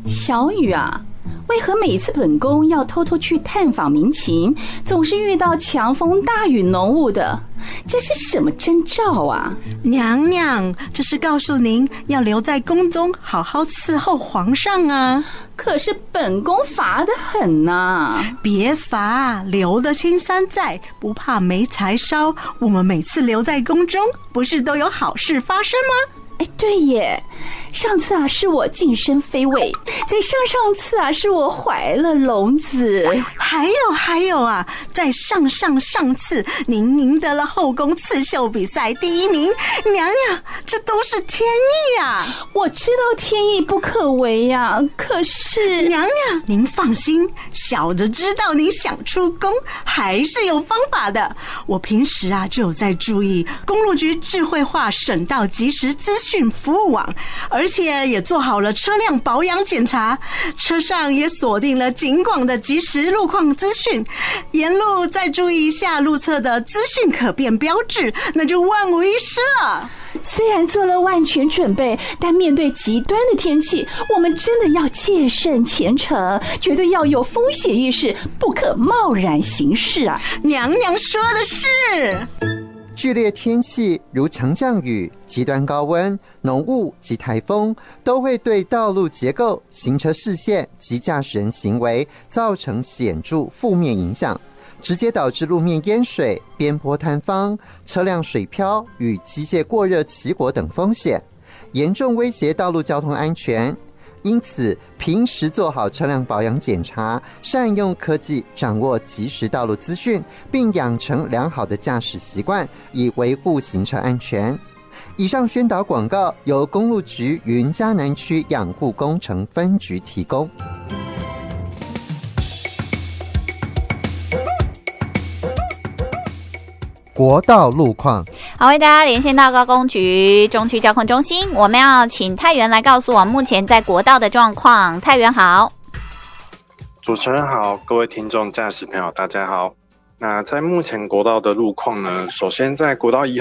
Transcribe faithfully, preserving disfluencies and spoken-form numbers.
小雨啊，为何每次本宫要偷偷去探访民情，总是遇到强风大雨浓雾的？这是什么征兆啊？ 娘娘，这是告诉您要留在宫中好好伺候皇上啊。 可是本宫乏得很啊。 别乏，留得青山在，不怕没柴烧。我们每次留在宫中，不是都有好事发生吗？ 哎，对耶，上次啊是我晋升妃位，在上上次啊是我怀了龙子， 还有还有啊，在上上上次您赢得了后宫刺绣比赛第一名，娘娘，这都是天意啊！ 我知道天意不可违呀、啊，可是娘娘您放心，小的知道您想出宫还是有方法的。我平时啊就有在注意公路局智慧化省道即时资讯服务网，而且也做好了车辆保养检查，车上也锁定了警广的即时路况资讯，沿路再注意一下路侧的资讯可变标志，那就万无一失了。 虽然做了万全准备，但面对极端的天气，我们真的要戒慎虔诚，绝对要有风险意识，不可贸然行事啊！ 娘娘说的是。 剧烈天气如强降雨、极端高温、浓雾及台风，都会对道路结构、行车视线及驾驶人行为造成显著负面影响，直接导致路面淹水、边坡坍方、车辆水漂与机械过热起火等风险，严重威胁道路交通安全。因此，平时做好车辆保养检查，善用科技掌握即时道路资讯，并养成良好的驾驶习惯，以维护行车安全。以上宣导广告由公路局云嘉南区养护工程分局提供。国道路况， 好，为大家连线到高工局中区交控中心，我们要请泰源来告诉我目前在国道的状况。泰源好。 主持人好，各位听众驾驶朋友大家好。那在目前国道的路况呢，首先在国道一